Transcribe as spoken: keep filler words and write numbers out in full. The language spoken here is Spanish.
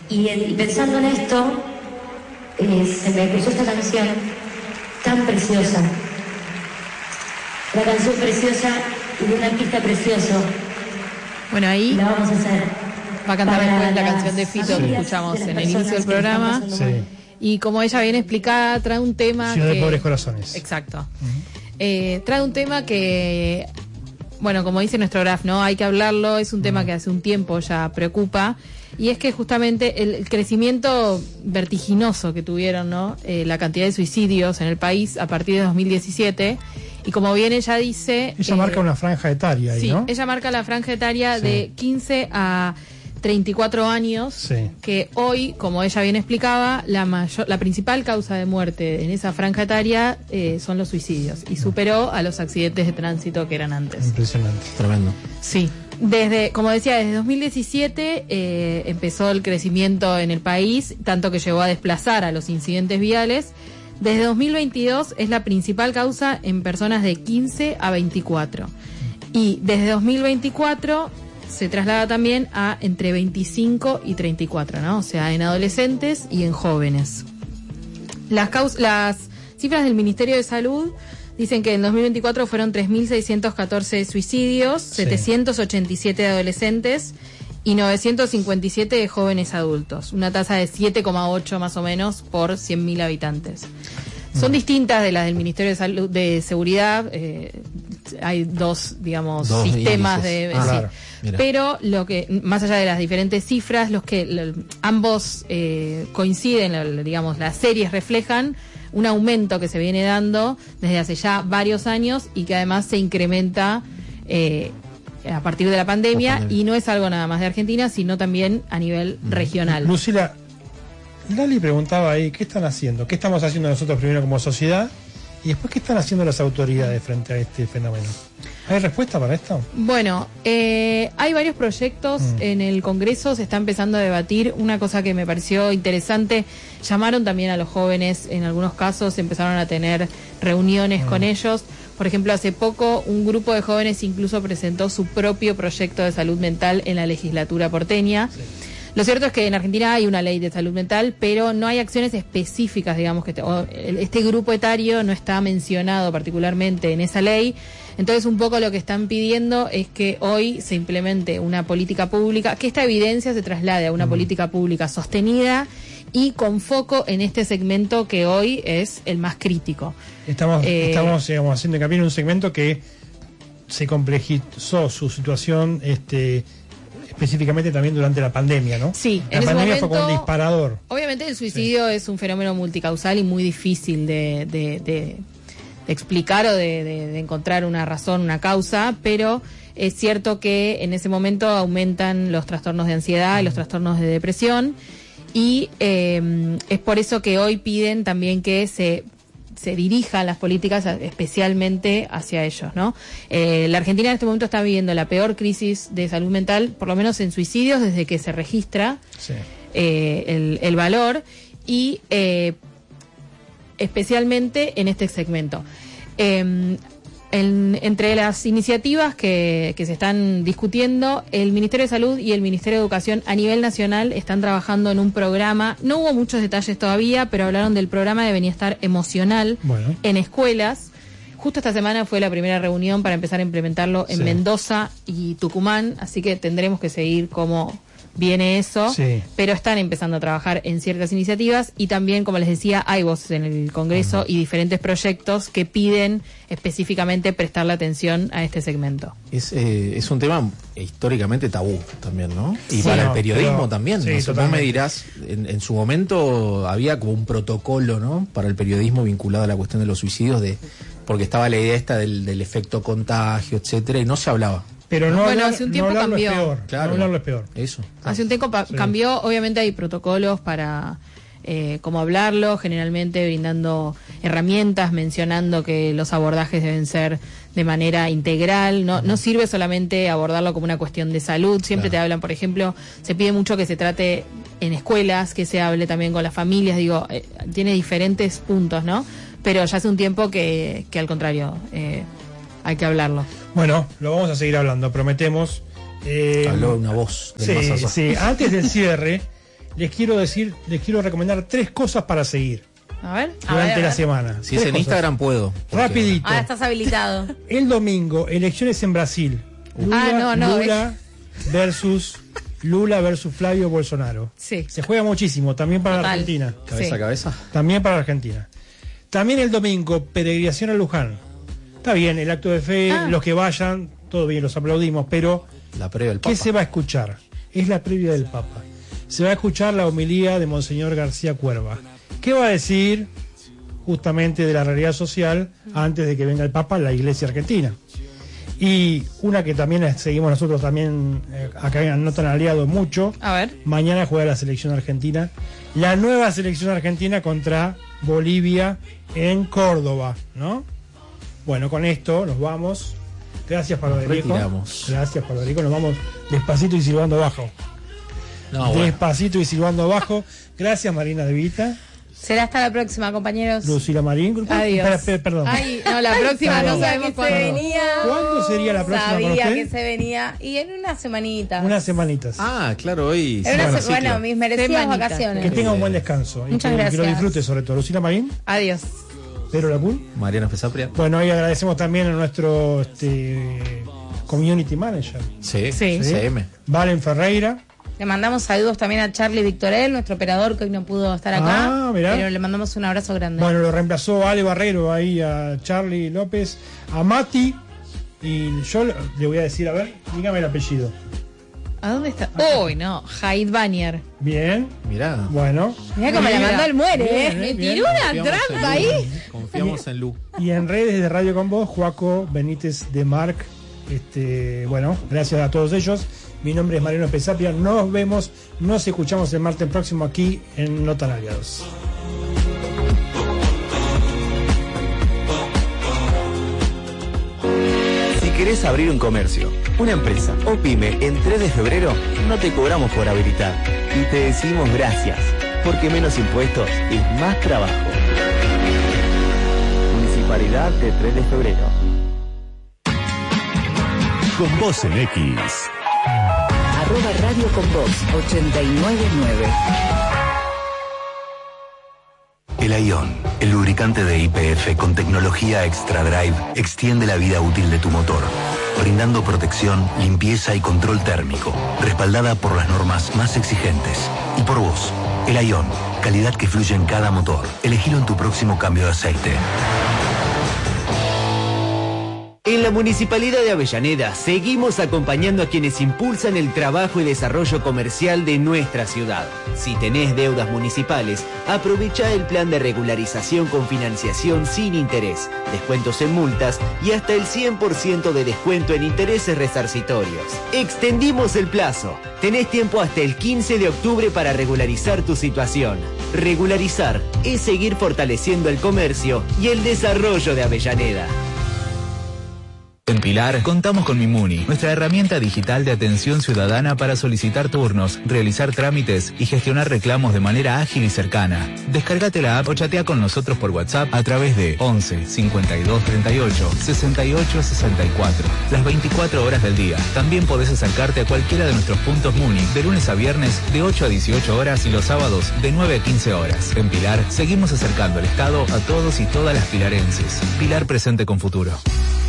Y, y pensando en esto, eh, se me cruzó esta canción tan preciosa. La canción preciosa y de un artista precioso. Bueno, ahí la vamos a hacer. Va a cantar después la las canción de Fito que escuchamos de en las el inicio del programa. personas que están Sí. Y como ella viene explicada, trae un tema Ciudad que... de Pobres Corazones. Exacto. Uh-huh. Eh, trae un tema que, bueno, como dice nuestro graf, ¿no? Hay que hablarlo, es un tema que hace un tiempo ya preocupa, y es que justamente el, el crecimiento vertiginoso que tuvieron, ¿no? Eh, la cantidad de suicidios en el país a partir de dos mil diecisiete, y como bien ella dice... Ella eh, marca una franja etaria ahí, sí, ¿no? ella marca la franja etaria sí. de quince a treinta y cuatro años, sí. que hoy, como ella bien explicaba, la mayor, la principal causa de muerte en esa franja etaria eh, son los suicidios, y superó a los accidentes de tránsito que eran antes. Impresionante. Tremendo. Sí. Desde, como decía, desde dos mil diecisiete eh, empezó el crecimiento en el país, tanto que llegó a desplazar a los incidentes viales. Desde dos mil veintidós es la principal causa en personas de quince a veinticuatro. Y desde dos mil veinticuatro se traslada también a entre veinticinco y treinta y cuatro, ¿no? O sea, en adolescentes y en jóvenes. Las, caus- las cifras del Ministerio de Salud dicen que en dos mil veinticuatro fueron tres mil seiscientos catorce suicidios, sí. setecientos ochenta y siete de adolescentes y novecientos cincuenta y siete de jóvenes adultos. Una tasa de siete coma ocho más o menos por cien mil habitantes. Son mm. distintas de las del Ministerio de Salud, de Seguridad. Eh, hay dos, digamos, dos sistemas índices. de... Ah, sí. claro. Mira. Pero lo que, más allá de las diferentes cifras, los que lo, ambos eh, coinciden, lo, digamos, las series reflejan un aumento que se viene dando desde hace ya varios años y que además se incrementa eh, a partir de la pandemia, pandemia y no es algo nada más de Argentina, sino también a nivel mm. regional. Lucila, Lali preguntaba ahí, ¿qué están haciendo? ¿Qué estamos haciendo nosotros primero como sociedad? Y después, ¿qué están haciendo las autoridades frente a este fenómeno? ¿Hay respuesta para esto? Bueno, eh, hay varios proyectos mm. en el Congreso, se está empezando a debatir. Una cosa que me pareció interesante, llamaron también a los jóvenes, en algunos casos empezaron a tener reuniones mm. con ellos. Por ejemplo, hace poco un grupo de jóvenes incluso presentó su propio proyecto de salud mental en la legislatura porteña. Sí. Lo cierto es que en Argentina hay una ley de salud mental, pero no hay acciones específicas, digamos, que te, o este grupo etario no está mencionado particularmente en esa ley. Entonces, un poco lo que están pidiendo es que hoy se implemente una política pública, que esta evidencia se traslade a una mm. política pública sostenida y con foco en este segmento que hoy es el más crítico. Estamos, eh, estamos digamos, haciendo hincapié en un segmento que se complejizó su situación, este... específicamente también durante la pandemia, ¿no? Sí, la en pandemia ese momento, fue como un disparador. Obviamente el suicidio sí. es un fenómeno multicausal y muy difícil de, de, de, de explicar o de, de, de encontrar una razón, una causa, pero es cierto que en ese momento aumentan los trastornos de ansiedad y los trastornos de depresión, y eh, es por eso que hoy piden también que se se dirijan las políticas especialmente hacia ellos, ¿no? Eh, la Argentina en este momento está viviendo la peor crisis de salud mental, por lo menos en suicidios, desde que se registra sí. eh, el, el valor, y eh, especialmente en este segmento. Eh, en, entre las iniciativas que, que se están discutiendo, el Ministerio de Salud y el Ministerio de Educación a nivel nacional están trabajando en un programa. No hubo muchos detalles todavía, pero hablaron del programa de bienestar emocional bueno. en escuelas. Justo esta semana fue la primera reunión para empezar a implementarlo en sí. Mendoza y Tucumán, así que tendremos que seguir cómo viene eso, sí. pero están empezando a trabajar en ciertas iniciativas, y también, como les decía, hay voces en el Congreso uh-huh. y diferentes proyectos que piden específicamente prestarle atención a este segmento. Es, eh, es un tema históricamente tabú también, ¿no? Y sí, para no, el periodismo pero, también. Sí, no sé, vos me dirás, en, en su momento había como un protocolo, ¿no? Para el periodismo vinculado a la cuestión de los suicidios, de porque estaba la idea esta del, del efecto contagio, etcétera, y no se hablaba. Pero no, bueno, hablar, hace un tiempo no hablarlo cambió. es peor. Claro, no hablarlo es peor. Eso. Hace un tiempo pa- sí. cambió, obviamente hay protocolos para eh, cómo hablarlo, generalmente brindando herramientas, mencionando que los abordajes deben ser de manera integral, no, uh-huh. no sirve solamente abordarlo como una cuestión de salud, siempre claro. te hablan, por ejemplo, se pide mucho que se trate en escuelas, que se hable también con las familias, digo, eh, tiene diferentes puntos, ¿no? Pero ya hace un tiempo que, que al contrario, eh, hay que hablarlo. Bueno, lo vamos a seguir hablando, prometemos. Eh, Habló una voz del sí, más allá. sí, antes del cierre, les quiero decir, les quiero recomendar tres cosas para seguir A ver. durante A ver, a la ver. semana. Si Tres es en cosas. Instagram puedo. porque- Rapidito. Ahora estás habilitado. El domingo, elecciones en Brasil. Lula, Ah, no, no, Lula versus Lula versus Flavio Bolsonaro. Sí. Se juega muchísimo, también para la Total. Argentina. Cabeza Sí. a cabeza. También para la Argentina. También el domingo, peregrinación a Luján. Está bien, el acto de fe, Ah. los que vayan, todo bien, los aplaudimos, pero La previa del ¿qué Papa. se va a escuchar? Es la previa del Papa. Se va a escuchar la homilía de Monseñor García Cuerva. ¿Qué va a decir justamente de la realidad social antes de que venga el Papa, la Iglesia Argentina? Y una que también seguimos nosotros también, eh, acá en No Tan Aliado mucho, A ver. mañana juega la selección argentina, la nueva selección argentina contra Bolivia en Córdoba, ¿no? Bueno, con esto nos vamos. Gracias, Pablo Federico. Retiramos. Gracias, Pablo Federico. Nos vamos despacito y silbando bajo. No, bueno. Despacito y silbando bajo. Gracias, Marina De Vita. Será hasta la próxima, compañeros. Lucila Marín. Adiós. Espera, espera, perdón. Ay, no, la próxima Perdón. no sabemos que se cuándo. venía. ¿Cuándo sería la próxima con Sabía usted? que se venía. Y en una semanita. Unas semanitas. Ah, claro, hoy. En una bueno, se- bueno, ciclo. mis merecidas Semanita. vacaciones. Que tenga un buen descanso. Y Muchas que, gracias. que lo disfrute sobre todo. Lucila Marín, Adiós. Pedro Lacul. Mariana Pesapria. Bueno, y agradecemos también a nuestro este, community manager, Sí, Sí. C M. Valen Ferreira. Le mandamos saludos también a Charlie Victorel, nuestro operador que hoy no pudo estar acá. Ah, mirá. Pero le mandamos un abrazo grande. Bueno, lo reemplazó Ale Barrero ahí a Charlie López, a Mati. Y yo le le voy a decir, a ver, dígame el apellido. ¿A dónde está? Uy, no. Jaid Banier. Bien, Mirá. bueno. Mirá cómo la Mira. mandó el muere, Bien, ¿eh? bien, Me bien. tiró una Confiamos en trampa Lu. ahí. Confiamos en Lu. Y en redes de Radio Con Vos, Joaco Benítez de Marc. Este, bueno, gracias a todos ellos. Mi nombre es Mariano Pesapia. Nos vemos, nos escuchamos el martes próximo aquí en No Tan Aliados. Si querés abrir un comercio, una empresa o pyme en tres de febrero, no te cobramos por habilitar. Y te decimos gracias, porque menos impuestos es más trabajo. Municipalidad de tres de febrero. Con Vos en X. Arroba Radio Con Vos ochenta y nueve nueve. El Ion, el lubricante de Y P F con tecnología Extra Drive, extiende la vida útil de tu motor, brindando protección, limpieza y control térmico, respaldada por las normas más exigentes. Y por vos, el Ion, calidad que fluye en cada motor. Elegilo en tu próximo cambio de aceite. En la Municipalidad de Avellaneda seguimos acompañando a quienes impulsan el trabajo y desarrollo comercial de nuestra ciudad. Si tenés deudas municipales, aprovecha el plan de regularización con financiación sin interés, descuentos en multas y hasta el cien por ciento de descuento en intereses resarcitorios. Extendimos el plazo. Tenés tiempo hasta el quince de octubre para regularizar tu situación. Regularizar es seguir fortaleciendo el comercio y el desarrollo de Avellaneda. En Pilar contamos con Mimuni, nuestra herramienta digital de atención ciudadana para solicitar turnos, realizar trámites y gestionar reclamos de manera ágil y cercana. Descárgate la app o chatea con nosotros por WhatsApp a través de once cincuenta y dos treinta y ocho sesenta y ocho sesenta y cuatro. Las veinticuatro horas del día. También podés acercarte a cualquiera de nuestros puntos Muni de lunes a viernes de ocho a dieciocho horas y los sábados de nueve a quince horas. En Pilar seguimos acercando el Estado a todos y todas las pilarenses. Pilar presente con futuro.